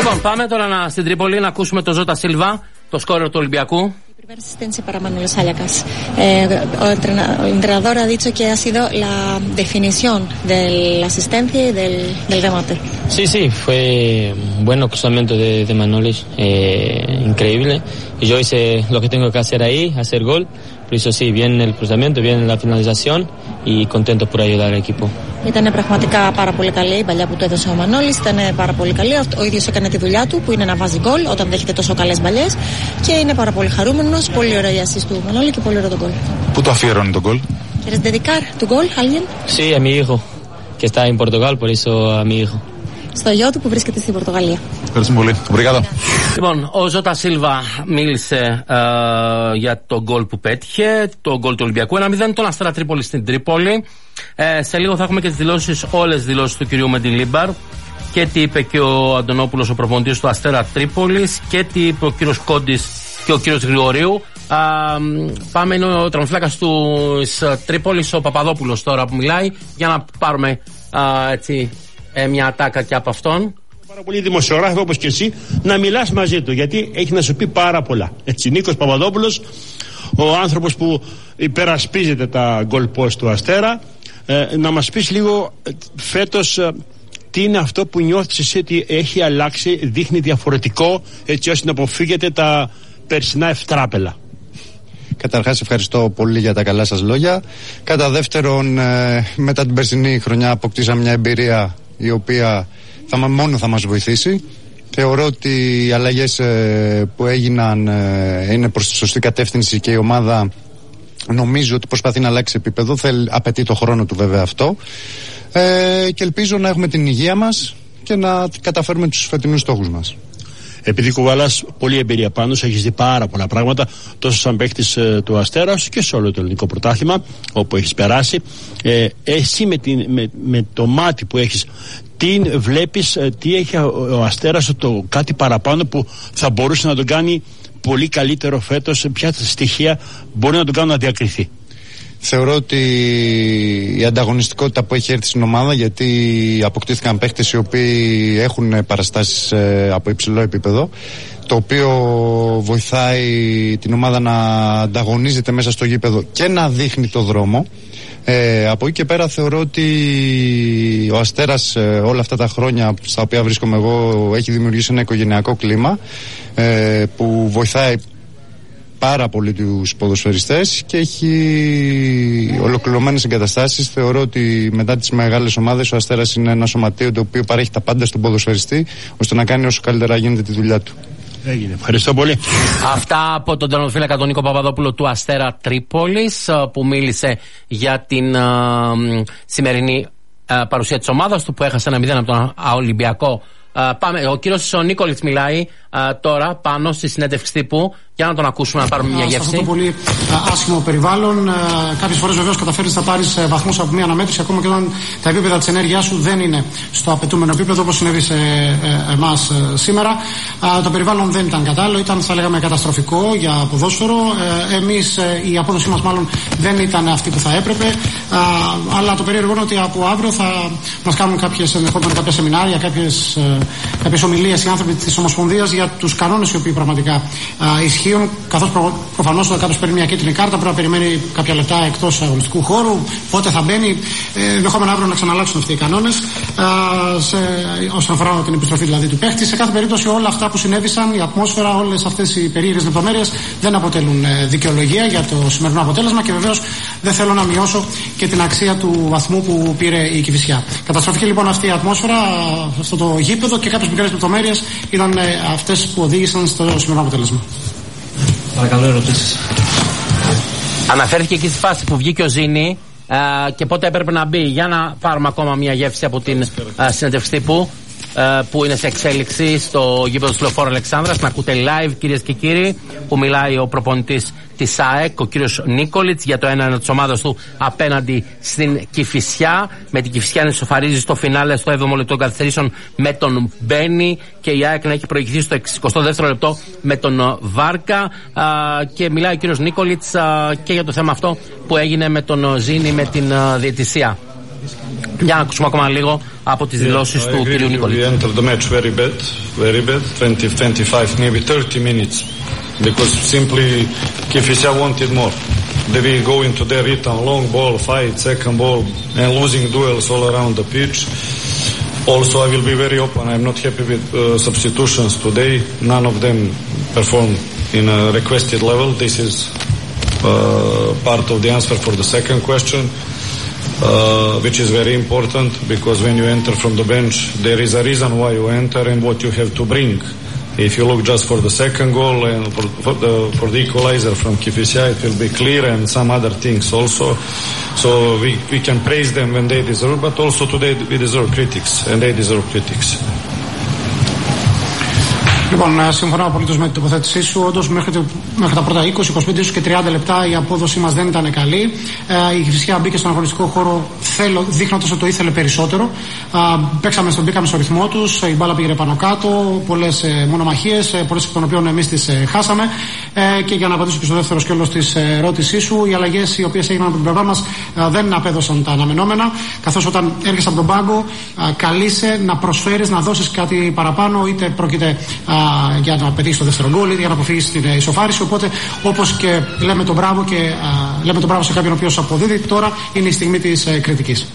Λοιπόν, πάμε τώρα στην Τρίπολη να ακούσουμε τον Ζώτα Σίλβα, το σκόρερ του Ολυμπιακού. Primer asistencia para Manuel Salacas. El entrenador ha dicho que ha sido la definición de la asistencia y del remate. Sí, fue un buen cruzamiento de Manolis, increíble. Y yo hice lo que tengo que hacer ahí, hacer gol. Por eso sí, bien el cruzamiento, bien la finalización y contento por ayudar al equipo. Ήταν πραγματικά πάρα πολύ καλή η παλιά που του έδωσε ο Μανώλης, ήταν πάρα πολύ καλή. Ο ίδιος έκανε τη δουλειά του που είναι να βάζει γκολ όταν δέχεται τόσο καλές μπαλιές και είναι πάρα πολύ χαρούμενος. Πολύ ωραία η assist του Μανώλη και πολύ ωραίο το γκολ. Πού το αφιερώνει το γκολ? ¿Quieres dedicar tu gol a alguien? Sí, a mi hijo, que está en Portugal, por eso a mi hijo. Στο γιο του που βρίσκεται στην Πορτογαλία. Ευχαριστούμε πολύ. Obrigado. Λοιπόν, ο Ζώτα Σίλβα μίλησε για το γκολ που πέτυχε, το γκολ του Ολυμπιακού 1-0, τον Αστέρα Τρίπολη στην Τρίπολη. Σε λίγο θα έχουμε και τις δηλώσεις, όλες τις δηλώσεις του κυρίου Μεντιλίμπαρ και τι είπε και ο Αντωνόπουλος, ο προπονητής του Αστέρα Τρίπολης, και τι είπε ο κύριος Κόντης και ο κύριος Γρηγορίου. Πάμε, είναι ο τραυματοφύλακας του Τρίπολης, ο Παπαδόπουλος τώρα που μιλάει, για να πάρουμε έτσι μια ατάκα και από αυτόν. Πάρα πολύ δημοσιογράφοι όπως και εσύ να μιλάς μαζί του, γιατί έχει να σου πει πάρα πολλά. Έτσι, Νίκος Παπαδόπουλος, ο άνθρωπος που υπερασπίζεται τα γκολ post του Αστέρα, να μας πεις λίγο φέτος τι είναι αυτό που νιώθεις εσύ ότι έχει αλλάξει, δείχνει διαφορετικό, έτσι ώστε να αποφύγετε τα περσινά ευτράπελα. Καταρχάς ευχαριστώ πολύ για τα καλά σας λόγια. Κατά δεύτερον, μετά την περσινή χρονιά αποκτήσαμε μια εμπειρία η οποία μόνο θα μας βοηθήσει. Θεωρώ ότι οι αλλαγές που έγιναν είναι προς τη σωστή κατεύθυνση και η ομάδα νομίζω ότι προσπαθεί να αλλάξει επίπεδο. Απαιτεί το χρόνο του βέβαια αυτό, και ελπίζω να έχουμε την υγεία μας και να καταφέρουμε τους φετινούς στόχους μας. Επειδή κουβαλάς πολλή εμπειρία πάνω σου, έχεις δει πάρα πολλά πράγματα, τόσο σαν παίκτης του Αστέρα όσο και σε όλο το ελληνικό πρωτάθλημα όπου έχεις περάσει. Εσύ με το μάτι που έχεις, τι βλέπεις, τι έχει ο Αστέρας, κάτι παραπάνω που θα μπορούσε να τον κάνει πολύ καλύτερο φέτος, ποια στοιχεία μπορεί να τον κάνουν να διακριθεί? Θεωρώ ότι η ανταγωνιστικότητα που έχει έρθει στην ομάδα, γιατί αποκτήθηκαν παίχτες οι οποίοι έχουν παραστάσεις από υψηλό επίπεδο, το οποίο βοηθάει την ομάδα να ανταγωνίζεται μέσα στο γήπεδο και να δείχνει το δρόμο. Από εκεί και πέρα θεωρώ ότι ο Αστέρας όλα αυτά τα χρόνια στα οποία βρίσκομαι εγώ έχει δημιουργήσει ένα οικογενειακό κλίμα που βοηθάει πάρα πολύ τους ποδοσφαιριστές και έχει ολοκληρωμένες εγκαταστάσεις. Θεωρώ ότι μετά τις μεγάλες ομάδες ο Αστέρας είναι ένα σωματείο το οποίο παρέχει τα πάντα στον ποδοσφαιριστή ώστε να κάνει όσο καλύτερα γίνεται τη δουλειά του. Έγινε. Ευχαριστώ πολύ. Αυτά από τον τερματοφύλακα τον Νίκο Παπαδόπουλο του Αστέρα Τρίπολης, που μίλησε για την σημερινή παρουσία της ομάδας του που έχασε 1-0 από τον Ολυμπιακό. Πάμε, ο κύριος Νίκολιτς μιλάει τώρα πάνω στη συνέντευξη τύπου. Για να τον ακούσουμε, να πάρουμε μια γεύση. Σε αυτό το πολύ άσχημο περιβάλλον, κάποιες φορές βεβαίως καταφέρεις να πάρεις βαθμούς από μια αναμέτρηση, ακόμα και όταν τα επίπεδα της ενέργειάς σου δεν είναι στο απαιτούμενο επίπεδο, όπως συνέβη σε εμάς σήμερα. Το περιβάλλον δεν ήταν κατάλληλο, ήταν, θα λέγαμε, καταστροφικό για ποδόσφαιρο. Εμείς, η απόδοσή μας μάλλον δεν ήταν αυτή που θα έπρεπε. Αλλά το περίεργο είναι ότι από αύριο θα μας κάνουν κάποια σεμινάρια, κάποιες ομιλίες οι άνθρωποι της Ομοσπονδίας για τους κανόνες οι οποίοι πραγματικά ισχύουν. Καθώς προφανώς όταν κάποιος παίρνει μια κίτρινη κάρτα πρέπει να περιμένει κάποια λεπτά εκτός αγωνιστικού χώρου, πότε θα μπαίνει, ενδεχόμενα αύριο να ξαναλλάξουν αυτοί οι κανόνες όσον αφορά την επιστροφή δηλαδή του παίχτη. Σε κάθε περίπτωση όλα αυτά που συνέβησαν, η ατμόσφαιρα, όλες αυτές οι περίεργες λεπτομέρειες δεν αποτελούν δικαιολογία για το σημερινό αποτέλεσμα και βεβαίως δεν θέλω να μειώσω και την αξία του βαθμού που πήρε η Κηφισιά. Καταστροφική λοιπόν αυτή η ατμόσφαιρα, αυτό το γήπεδο και κάποιες μικρές λεπτομέρειες ήταν αυτές που οδήγησαν στο σημερινό αποτέλεσμα. Παρακαλώ, ερωτήσεις. Αναφέρθηκε εκεί στη φάση που βγήκε ο Ζήνη και πότε έπρεπε να μπει. Για να πάρουμε ακόμα μια γεύση από την συνέντευξη τύπου που είναι σε εξέλιξη στο γήπεδο του Λεωφόρου Αλεξάνδρας. Να ακούτε live, κυρίες και κύριοι, που μιλάει ο προπονητής της ΑΕΚ, ο κύριος Νίκολιτς, για το 1-1 της ομάδας του απέναντι στην Κηφισιά. Με την Κηφισιά να ισοφαρίζει στο φινάλε στο 7ο λεπτό καθυστερήσεων με τον Μπένι και η ΑΕΚ να έχει προηγηθεί στο 62ο λεπτό με τον Βάρκα. Και μιλάει ο κύριος Νίκολιτς και για το θέμα αυτό που έγινε με τον Ζήνη, με την διαιτησία. Για να ακούσουμε ακόμα λίγο από τις δηλώσεις του κ. Νίκολιτς. We entered the match very bad, 20-25, maybe 30 minutes, because simply Kifissia wanted more. They will go into their return, long ball, fight, second ball, and losing duels all around the pitch. Also, I will be very open. I'm not happy with substitutions today. None of them performed in a requested level. This is part of the answer for the second question, which is very important, because when you enter from the bench, there is a reason why you enter and what you have to bring. If you look just for the second goal and for the equalizer from Kifissia, it will be clear, and some other things also. So we can praise them when they deserve, but also today we deserve critics, and they deserve critics. Λοιπόν, συμφωνώ απολύτως με την τοποθέτησή σου. Όντως, μέχρι τα πρώτα 20, 25 και 30 λεπτά η απόδοσή μας δεν ήταν καλή. Η Κηφισιά μπήκε στον αγωνιστικό χώρο δείχνοντας ότι το ήθελε περισσότερο. Μπήκαμε στο ρυθμό τους, η μπάλα πήγε πάνω κάτω, πολλές μονομαχίες, πολλές εκ των οποίων εμείς τις χάσαμε. Και για να απαντήσω και στο δεύτερο σκέλος της ερώτησής σου, οι αλλαγές οι οποίες έγιναν από την πλευρά μας δεν απέδωσαν τα αναμενόμενα. Καθώς όταν έρχεσαι από τον πάγκο, καλείσαι να προσφέρεις, να δώσεις κάτι παραπάνω, είτε πρόκειται για να πετύχει το δεύτερο γκολ, για να αποφύγει την ισοφάριση. Οπότε, όπως και λέμε τον μπράβο σε κάποιον ο οποίος αποδίδει, τώρα είναι η στιγμή της κριτικής.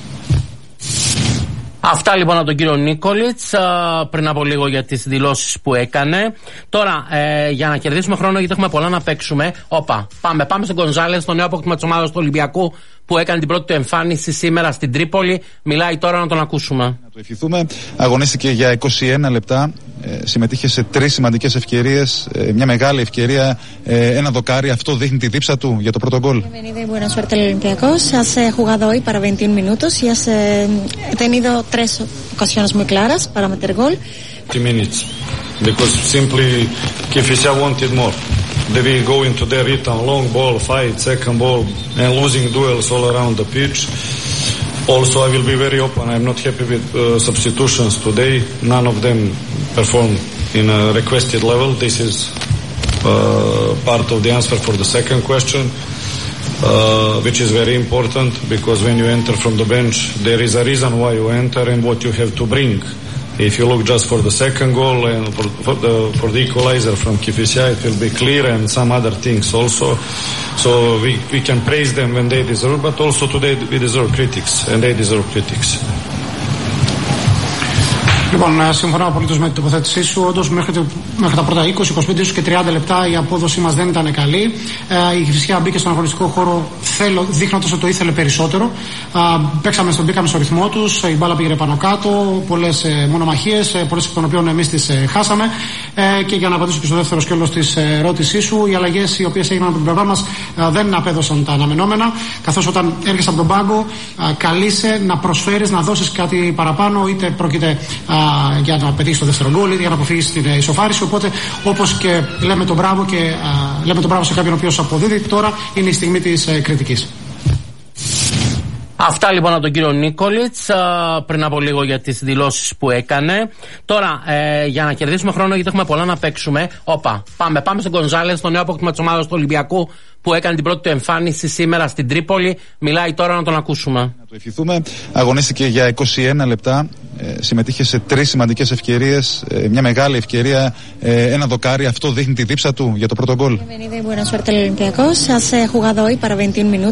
Αυτά λοιπόν από τον κύριο Νίκολιτς πριν από λίγο για τις δηλώσεις που έκανε. Τώρα, για να κερδίσουμε χρόνο, γιατί έχουμε πολλά να παίξουμε. Πάμε στον Γκονζάλες, το νέο απόκτημα της ομάδας του Ολυμπιακού, που έκανε την πρώτη του εμφάνιση σήμερα στην Τρίπολη. Μιλάει τώρα, να τον ακούσουμε. Να το ευχηθούμε. Αγωνίστηκε για 21 λεπτά. Συμμετείχε σε 3 σημαντικές ευκαιρίες. Μια μεγάλη ευκαιρία, ένα δοκάρι. Αυτό δείχνει τη δίψα του για το πρώτο γκολ. Bienvenido y buena suerte al Olympiacos. Has jugado hoy para 21 minutos y has tenido 3 ocasiones muy claras para meter gol. 20 minutes, because simply Kifissia wanted more. They will go into their return, long ball, fight, second ball, and losing duels all around the pitch. Also, I will be very open. I'm not happy with substitutions today. None of them performed in a requested level. This is part of the answer for the second question, which is very important, because when you enter from the bench, there is a reason why you enter and what you have to bring. If you look just for the second goal and for the equalizer from Kifissia, it will be clear, and some other things also. So we can praise them when they deserve, but also today we deserve critics, and they deserve critics. Λοιπόν, συμφωνώ απολύτως με την τοποθέτησή σου. Όντως, μέχρι τα πρώτα 20, 25 και 30 λεπτά η απόδοσή μας δεν ήταν καλή. Η Κηφισιά μπήκε στον αγωνιστικό χώρο δείχνοντας ότι το ήθελε περισσότερο. Μπήκαμε στο ρυθμό τους, η μπάλα πήγε πάνω κάτω, πολλές μονομαχίες, πολλές εκ των οποίων εμείς τις χάσαμε. Και για να απαντήσω και στο δεύτερο σκέλος της ερώτησής σου, οι αλλαγές οι οποίες έγιναν από την πλευρά μας δεν απέδωσαν τα αναμενόμενα. Καθώς όταν έρχεσαι από τον πάγκο, καλείσαι να προσφέρεις, να δώσεις κάτι παραπάνω, είτε πρόκειται για να πετύχει το δεύτερο γκολ, για να αποφύγει την ισοφάριση. Οπότε, όπως και λέμε τον μπράβο σε κάποιον ο οποίος αποδίδει, τώρα είναι η στιγμή της κριτικής. Αυτά λοιπόν από τον κύριο Νίκολιτς πριν από λίγο για τις δηλώσεις που έκανε. Τώρα, για να κερδίσουμε χρόνο, γιατί έχουμε πολλά να παίξουμε. Πάμε στον Γκονζάλες, το νέο απόκτημα της ομάδας του Ολυμπιακού, που έκανε την πρώτη του εμφάνιση σήμερα στην Τρίπολη. Μιλάει τώρα, να τον ακούσουμε. Να το ευχηθούμε. Αγωνίστηκε για 21 λεπτά. Συμμετείχε σε 3 σημαντικές ευκαιρίες. Μια μεγάλη ευκαιρία, ένα δοκάρι. Αυτό δείχνει τη δίψα του για το πρώτο γκολ. Bienvenido y buena suerte al Olympiacos. Has jugado hoy para 21 minutos.